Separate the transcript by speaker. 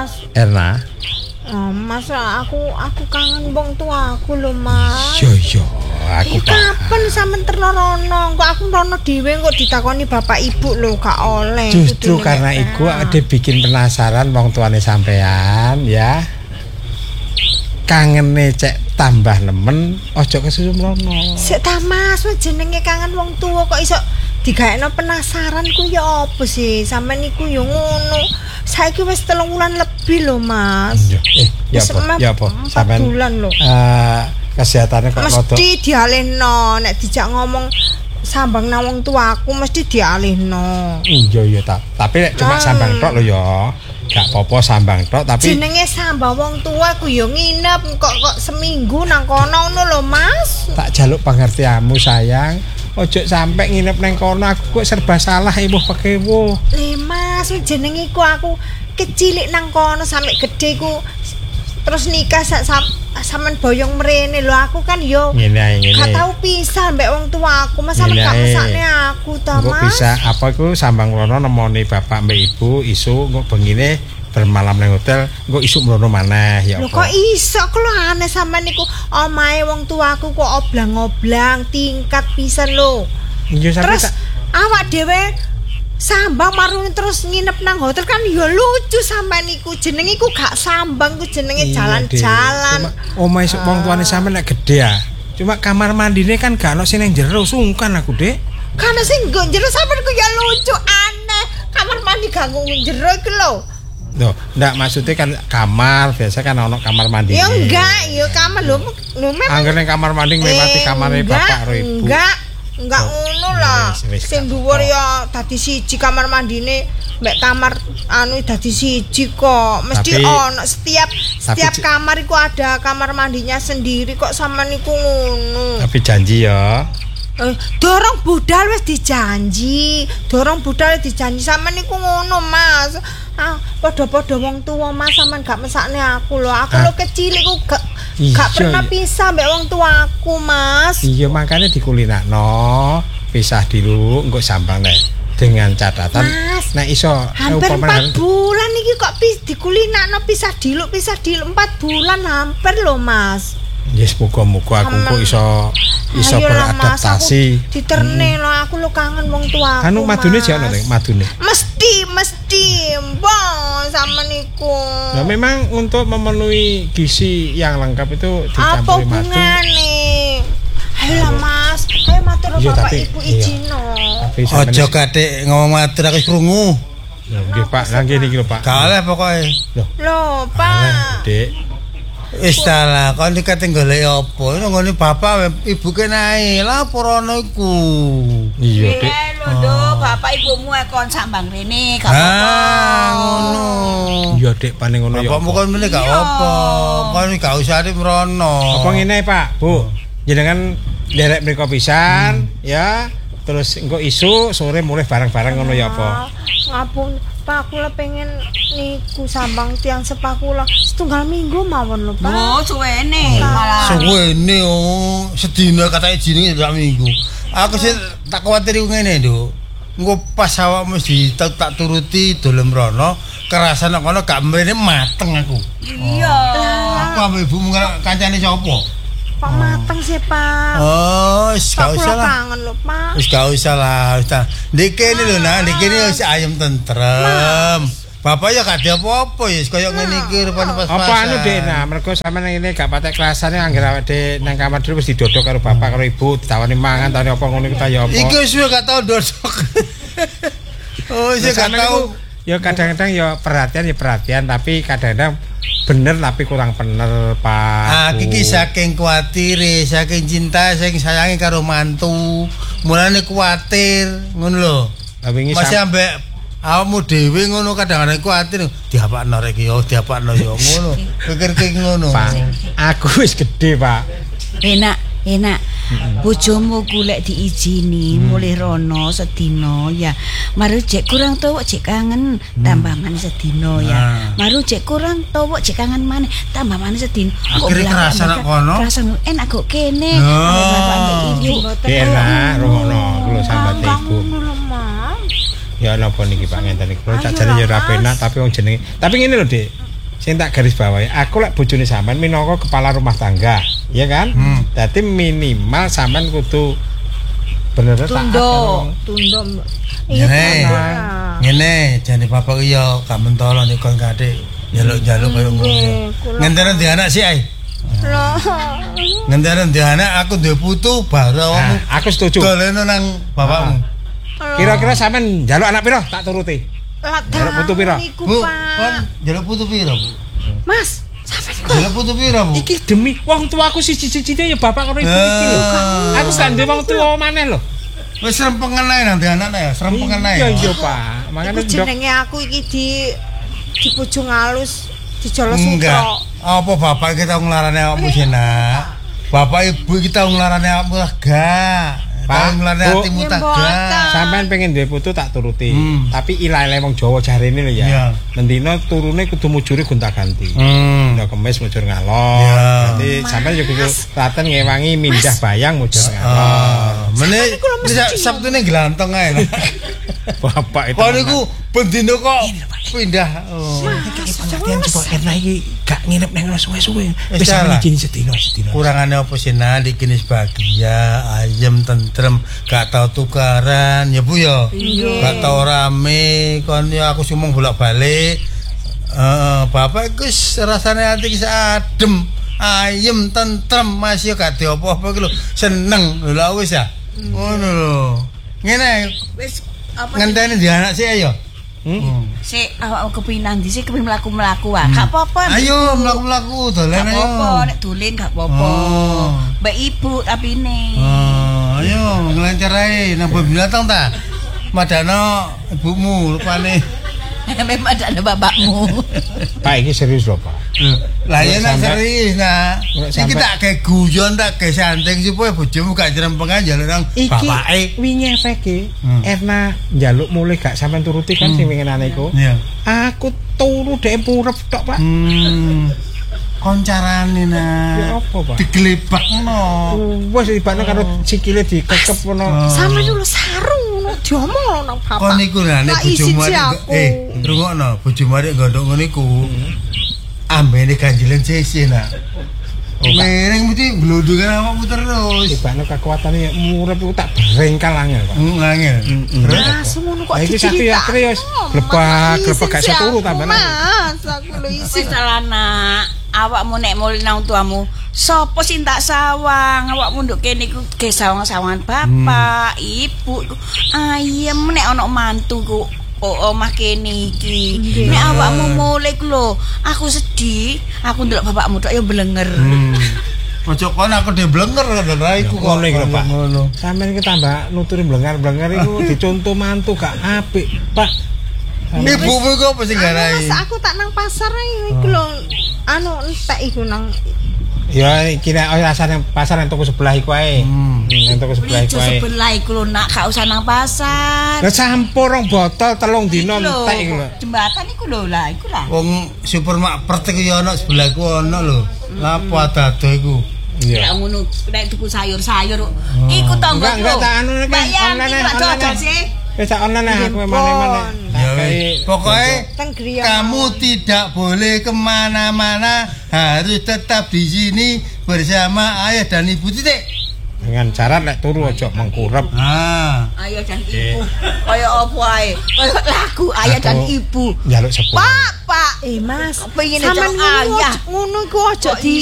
Speaker 1: Mas.
Speaker 2: Erna.
Speaker 1: Mas, aku kangen wong tuaku lho, Mas.
Speaker 2: Yo, aku
Speaker 1: kapan sampean terno rono? Kok aku rono dhewe kok ditakoni bapak ibu lho, gak oleh.
Speaker 2: Justru karena iku ade bikin penasaran wong tuane sampean ya. Kangene cek tambah nemen, aja kesusu mrono.
Speaker 1: Sik ta Mas, jenenge kangen wong tua kok iso digaekno penasaran ku ya apa sih? Sampeyan niku ya ngono. Saiki wis 3 wulan lebih lho, Mas.
Speaker 2: Ya apa?
Speaker 1: Sampeyan bulan lho.
Speaker 2: Kesehatane kok rodok.
Speaker 1: Mesti dialihno, nek dijak ngomong sambang nang wong tuaku mesti dialihno.
Speaker 2: Iya tapi nek cuma sambang tok lho ya. Gak apa-apa sambang tok tapi
Speaker 1: jenenge sambang wong tua ku ya nginep kok seminggu nang kono ngono lho, Mas.
Speaker 2: Tak jaluk pengertianmu sayang. Ojo sampai nginep nang kono aku kok serba salah ibu pekewo.
Speaker 1: Le Mas, jenenge ku aku kecilik nang kono sampe gede ku terus nikah sampean boyong mrene lho aku kan yo
Speaker 2: ngene.
Speaker 1: Gak tau pisah mbek wong tua aku, Mas sampe gak mesakne aku ta, Mas.
Speaker 2: Kok bisa apa iku sambang rono nemoni bapak mbek ibu isu kok bengine bermalam nang hotel engko isuk mrono maneh ya apa.
Speaker 1: Lho kok iso kok aneh sampean niku omahe wong tuaku kok oblang-oblang tingkat pisan lho. Terus awak dhewe sambang marung terus nginep nang hotel kan ya lucu sampean niku jenenge iku gak sambang ku jenenge jalan-jalan.
Speaker 2: Omahe wong tuane sampean nek gede ya. Cuma kamar mandine kan gak ono sing nang jero sungkan aku, Dik.
Speaker 1: Kan sing nggo jero sampean ku ya lucu aneh. Kamar mandi gak nggo jero iku lho.
Speaker 2: Loh, ndak maksudnya kan kamar, biasa kan ono kamar mandi.
Speaker 1: Ya enggak, ya kamar lho memang.
Speaker 2: Angger ning kamar mandi ngliwati kamare bapak karo ibu.
Speaker 1: Enggak ngono lah. Sing dhuwur ya dadi siji kamar mandine, mbek kamar anu dadi siji kok. Mesti ono setiap kamar iku ada kamar mandinya sendiri kok sama niku ngono.
Speaker 2: Tapi janji ya.
Speaker 1: Dorong budal wis dijanji sama niku ngono, Mas. Padha-padha wong tua Mas sampean gak mesakne aku lho. Aku lho kecil iku gak pernah pisah mbek wong tuaku, Mas.
Speaker 2: Iya makanya dikulinakno, pisah dulu engko sambang nek dengan catatan nek iso
Speaker 1: hampir 4 bulan iki kok dikulinakno pisah dulu 4 bulan hampir lho, Mas.
Speaker 2: Yes, muga-muga aku kok iso beradaptasi.
Speaker 1: Diterne lho aku lho kangen wong tuaku.
Speaker 2: Anu madune jek ono madune.
Speaker 1: Mesti mbon sama niku.
Speaker 2: Nah, memang untuk memenuhi gizi yang lengkap itu dicampuri madu. Apa
Speaker 1: hubungane? Ayo Mas, ayo matur bapak ibu izino.
Speaker 3: Aja kadek ngomong matur aku krungu.
Speaker 2: Ya nggih Pak, lha ngene iki lho Pak.
Speaker 3: Kaleh pokoke.
Speaker 1: Lho Pak.
Speaker 2: Dik.
Speaker 3: Wis dalah, kon iki kate golek apa? Nggone bapak ibu kenae lah porono iku.
Speaker 2: Iya, Dik.
Speaker 4: Lho, bapak ibumu kon sambang rene, gak apa-apa.
Speaker 3: Ngono.
Speaker 2: Iya, Dik, paling ngono ya.
Speaker 3: Bapakmu kon mene gak apa. Kon gak usah mrono.
Speaker 2: Apa ngene, Pak? Bu, jenengan nderek mriko pisan, ya. Terus engko isu sore mulih bareng-bareng ngono ya apa?
Speaker 1: Ngapun Pak, aku pengen niku sambang tiang sepakula setunggal minggu mawon lho Pak.
Speaker 4: Oh, suwene malah.
Speaker 3: Suwene sedina katanya jenenge sak minggu. Aku sih tak kuwatir iku ngene, Nduk. Engko pas awakmu tak turuti dolen mrono, kerasan kono gak mrene mateng aku.
Speaker 4: Iya.
Speaker 3: Aku ambek ibumu kancane sapa?
Speaker 1: Pak mateng sih Pak.
Speaker 3: Oh, wis gak usah lah.
Speaker 1: Kangen lho Pak.
Speaker 3: Wis gak usah lah, wis ta. Ndek kene lho nah, ndek kene wis ayem tentrem. Bapak ya gak ada apa-apa ya, kaya ngene iki rupane pas-pasan.
Speaker 2: Apa anu Dik, nah mergo sampean ngene gak patek kelasane anggere awake nang kamar dhewe wis didodok karo bapak karo ibu, ditawani mangan tawani apa ngono iku ta ya apa.
Speaker 3: Iki wis gak tau dodok. Oh, wis gak tau.
Speaker 2: Ya kadang-kadang ya perhatian tapi kadang-kadang bener tapi kurang bener Pak.
Speaker 3: Iki saking kuwatire, saking cinta, saking sayangi karo mantu. Mulane kuwatir, ngono lho. Masih ambek awakmu dhewe ngono kadang-kadang kuwatir diapakno rek yo, diapakno yo ngono. Pikir-pikir ngono.
Speaker 2: Pak, aku wis gede, Pak.
Speaker 4: Enak. Bojomu golek diizini mulih rono sedina ya. Maru jek kurang tuwa jek kangen tambah maneh sedina ya. Maru jek kurang tuwa jek kangen maneh tambah maneh sedina.
Speaker 3: Akhire kerasa nek kono.
Speaker 4: Kerasa enak kok kene.
Speaker 2: Enak rono kulo sambat ibu. Ya napa niki Pak ngenten iki. Kulo cak jane ya ora penak tapi wong jenenge. Tapi ngene lho, Dik. sing tak garis bawahi, aku lek bojone sampean minangka kepala rumah tangga, ya kan? Dadi minimal sampean kudu bener
Speaker 1: Tundo.
Speaker 3: Ngene, jane bapak yo gak mentolo nek kon kadhe njaluk-njaluk koyo ngono. Ngenteni di anak sih ae.
Speaker 1: Loh.
Speaker 3: Ngenteni di anak aku duwe putu baru awakmu.
Speaker 2: Aku setuju.
Speaker 3: Doleno nang bapakmu.
Speaker 2: Kira-kira sampean njaluk anak piro? Tak turuti. Njaluk putu piro?
Speaker 3: Bu, kon njaluk putu piro, Bu?
Speaker 1: Mas, sampean kok
Speaker 3: Njaluk putu piro, Bu?
Speaker 2: Iki demi wong tuaku siji-sijine ya bapak karo ibu iki lho. Aku sak ndek wong tuwa maneh lho.
Speaker 3: Wis rempengan ae nang anak ya, rempengan ae.
Speaker 2: Iya, Pak. Makane
Speaker 1: iku jenenge aku iki di pojong halus dijolos
Speaker 3: Enggak.
Speaker 1: sutra.
Speaker 3: Apa bapak kita nglarane awakmu sih, Nak? Bapak ibu kita nglarane awakmu lah gak.
Speaker 2: Pak,
Speaker 3: nglarane
Speaker 2: Bu.
Speaker 3: atimu tak
Speaker 1: Ya, mboten.
Speaker 3: gak.
Speaker 2: sampean pengen duwe putu tak turuti. Tapi ilahe wong Jawa jarene lho ya.
Speaker 3: Iya.
Speaker 2: Mendino turune kudu mujure gonta-ganti. Dina kemis mujur ngalor.
Speaker 3: Iya.
Speaker 2: Nanti sampean yo kudu raten ngewangi mindah bayang mujur ngalor.
Speaker 3: Meneh Sabtune glantong ae.
Speaker 2: Bapak itu.
Speaker 3: Kok niku bendino kok pindah. Oh.
Speaker 2: pengertian coba Erna iki gak nginep nang suwe-suwe.
Speaker 3: Wis salah.
Speaker 2: Izin sedina.
Speaker 3: Kurangane apa sih Nak iki jenis bahagia, ayem tentrem, gak tau tukaran ya Bu ya. Gak tau rame kon ya aku sumung bolak-balik. Bapak iku rasane ati iki adem, ayem tentrem, masih gak diopo-opo iki lho. Seneng lho wis ya. Ngono lho. Ngene
Speaker 4: Wis apa
Speaker 3: ngenteni di anak sih ayo.
Speaker 4: sik awakmu kepinang ndi sik kepin mlaku-mlaku ah. Gak apa-apa.
Speaker 3: Ayo mlaku-mlaku dolen
Speaker 4: Gak
Speaker 3: ayo.
Speaker 4: apa-apa nek dolen gak apa-apa. Mbak ibu tapine.
Speaker 3: Ayo ngelancar ae nang binatang ta. Madano ibumu rupane.
Speaker 4: Memang ada bapakmu.
Speaker 2: Pak iki serius lho, Pak.
Speaker 3: Lah ya nak serius nak. Iki
Speaker 2: sampai-
Speaker 3: tak kayak guyon tak kayak santing supaya bojomu gak jerempengan jalan nang bapake.
Speaker 2: wingi efeke Erna njaluk mulih gak sampean turuti kan sing winginane iku.
Speaker 3: Iya.
Speaker 2: Aku turu dhek purep tok, Pak.
Speaker 3: Koncarane nak.
Speaker 2: Ya apa, Pak?
Speaker 3: Digelebakno.
Speaker 2: Wes ibane karo sikile dikekep ngono.
Speaker 1: Sampe dulu sarung ngono diomong nang bapak.
Speaker 3: Kon niku nek
Speaker 1: Tak
Speaker 3: bojomu
Speaker 1: izin
Speaker 3: arek
Speaker 1: aku.
Speaker 3: rungokno bojomu arek gondok ngono iku. Ambene ganjilen sisi nak. Mereng mesti glodongan awakmu terus.
Speaker 2: Ibane kekuatane murep iku tak berengkal angel, Pak.
Speaker 3: Ngangel. Terus
Speaker 1: Langsung ngono kok
Speaker 2: Lah iki satu ya krios. Glebak gak iso turu tambane.
Speaker 1: Mas, aku lho
Speaker 4: Wis
Speaker 1: isin.
Speaker 4: salah nak. Awakmu nek muli nang tuamu, sapa sing tak sawang? Awakmu nduk kene iku ge sawang-sawangan bapak, ibu iku. Ayem nek ana mantu ku omah kene iki. Nek awakmu mulih ku lho, aku sedih. Aku ndelok bapakmu tok ya blenger.
Speaker 3: ojo kon aku deblenger ra iku kok.
Speaker 2: Ngono iki lho, Pak.
Speaker 3: Ngono.
Speaker 2: Sampeyan iki tambah nuturi blengar-blengar iku dicontoh mantu gak apik, Pak.
Speaker 3: Ibumu kok apa sing garai?
Speaker 1: Mas, aku tak nang pasar ae iku lho. Anu entek iku nang
Speaker 2: Ya iki nek rasane pasar nang toko sebelah iku ae. Nang toko sebelah iku
Speaker 4: Ijo
Speaker 2: ae.
Speaker 4: sebelah iku lho nak, gak usah nang pasar.
Speaker 2: Lah campur rong botol telung dina
Speaker 4: Iki lho,
Speaker 2: entek iku lho.
Speaker 4: jembatan iku lho lah, iku lah.
Speaker 3: Wong supermarket iku ya ana sebelahku ana lho. Lah apa dado iku?
Speaker 2: Iya.
Speaker 4: Nek ngono, nek tuku sayur-sayur. Iku tanggo
Speaker 2: Enggak, tak anu nek
Speaker 4: Bayar
Speaker 2: online,
Speaker 4: iki lak
Speaker 2: online.
Speaker 4: dodol sih.
Speaker 2: Wis tak online aku emane-emane.
Speaker 3: Ya wis. Pokoke
Speaker 1: teng griya.
Speaker 3: kamu tidak boleh kemana-mana, harus tetap di sini bersama ayah dan ibu titik.
Speaker 2: Dengan syarat nek turu aja mengkurep.
Speaker 4: Ayah dan ibu. Kaya apa ae? Kaya lagu ayah dan
Speaker 2: Atau-
Speaker 4: ibu.
Speaker 2: Njaluk sepuluh.
Speaker 4: Pak,
Speaker 1: Mas,
Speaker 4: Kepengin
Speaker 1: sampean
Speaker 4: ajak ayah.
Speaker 1: ngono iku aja di